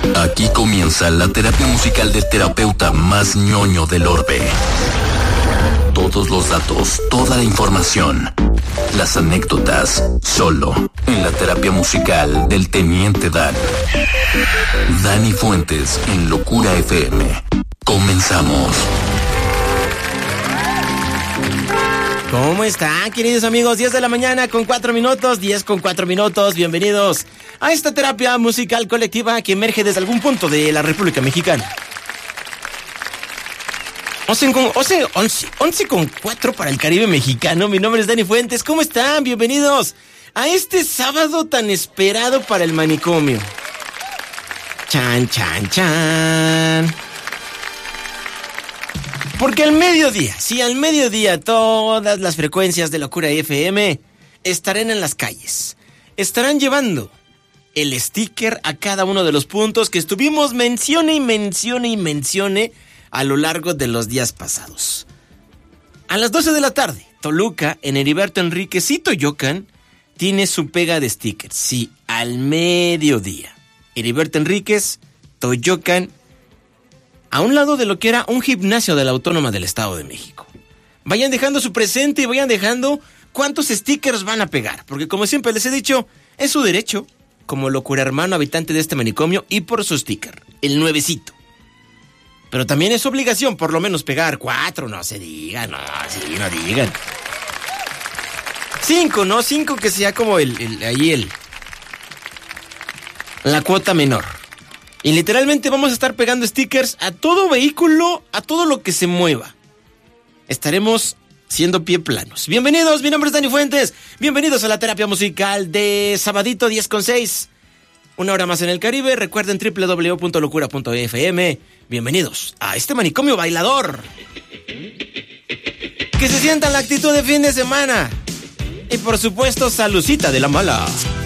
Aquí comienza la terapia musical del terapeuta más ñoño del orbe. Todos los datos, toda la información, las anécdotas, solo en la terapia musical del Teniente Dan. Dani Fuentes en Locura FM. Comenzamos. ¿Cómo están, queridos amigos? 10 de la mañana con 4 minutos, 10 con 4 minutos. Bienvenidos a esta terapia musical colectiva que emerge desde algún punto de la República Mexicana. 11 con 4 para el Caribe mexicano. Mi nombre es Dani Fuentes. ¿Cómo están? Bienvenidos a este sábado tan esperado para el manicomio. Chan, chan, chan. Porque al mediodía, todas las frecuencias de Locura FM estarán en las calles. Estarán llevando el sticker a cada uno de los puntos que estuvimos mencione a lo largo de los días pasados. A las 12 de la tarde, Toluca, en Heriberto Enríquez y Toyocan, tiene su pega de stickers. Sí, al mediodía. Heriberto Enríquez, Toyocan, a un lado de lo que era un gimnasio de la Autónoma del Estado de México. Vayan dejando su presente y vayan dejando cuántos stickers van a pegar. Porque como siempre les he dicho, es su derecho, como Locura Hermano, habitante de este manicomio, y por su sticker, el nuevecito. Pero también es obligación por lo menos pegar 4, no se digan, no digan. 5, ¿no? 5 que sea como la cuota menor. Y literalmente vamos a estar pegando stickers a todo vehículo, a todo lo que se mueva. Estaremos siendo pie planos. Bienvenidos, mi nombre es Dani Fuentes. Bienvenidos a la terapia musical de sabadito 10:06. Una hora más en el Caribe. Recuerden www.locura.fm. Bienvenidos a este manicomio bailador. Que se sientan la actitud de fin de semana. Y por supuesto, salucita de la mala.